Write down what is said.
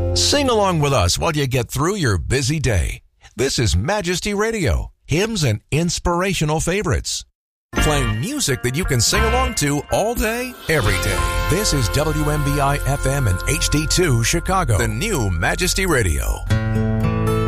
Sing along with us while you get through your busy day. This is Majesty Radio, hymns and inspirational favorites. Playing music that you can sing along to all day, every day. This is WMBI FM and HD2 Chicago, the new Majesty Radio.